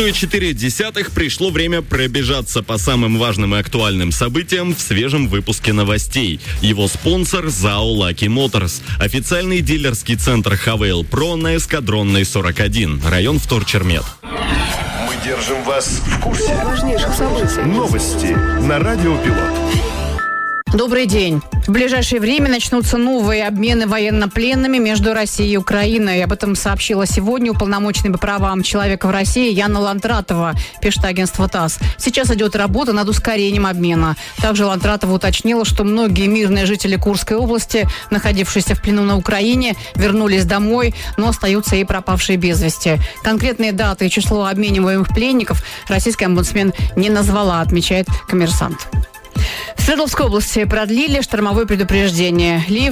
104,1 пришло время пробежаться по самым важным и актуальным событиям в свежем выпуске новостей. Его спонсор ЗАО Lucky Motors. Официальный дилерский центр Хавейл Про на Эскадронной 41. Район Вторчермет. Мы держим вас в курсе важнейших событий. Новости на Радио Пилот. Добрый день. В ближайшее время начнутся новые обмены военнопленными между Россией и Украиной. Об этом сообщила сегодня уполномоченный по правам человека в России Яна Лантратова, пишет агентство ТАСС. Сейчас идет работа над ускорением обмена. Также Лантратова уточнила, что многие мирные жители Курской области, находившиеся в плену на Украине, вернулись домой, но остаются и пропавшие без вести. Конкретные даты и число обмениваемых пленников российский омбудсмен не назвала, отмечает «Коммерсант». В Свердловской области продлили штормовое предупреждение.